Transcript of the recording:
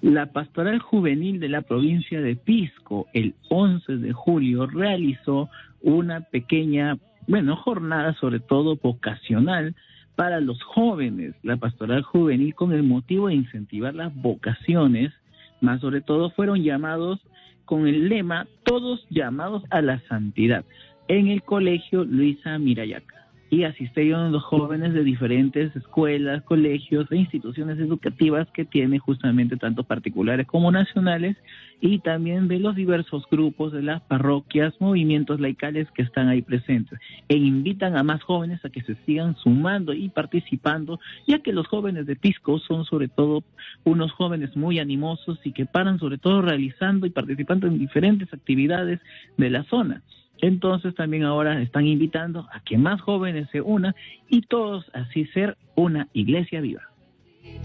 La Pastoral Juvenil de la provincia de Pisco, el 11 de julio, realizó una pequeña, jornada sobre todo vocacional para los jóvenes. La Pastoral Juvenil, con el motivo de incentivar las vocaciones, más sobre todo fueron llamados con el lema "Todos llamados a la santidad", en el colegio Luisa Mirayaca. Y asistieron los jóvenes de diferentes escuelas, colegios e instituciones educativas que tienen justamente tanto particulares como nacionales, y también de los diversos grupos de las parroquias, movimientos laicales que están ahí presentes, e invitan a más jóvenes a que se sigan sumando y participando, ya que los jóvenes de Pisco son sobre todo unos jóvenes muy animosos y que paran sobre todo realizando y participando en diferentes actividades de la zona. Entonces también ahora están invitando a que más jóvenes se unan y todos así ser una iglesia viva.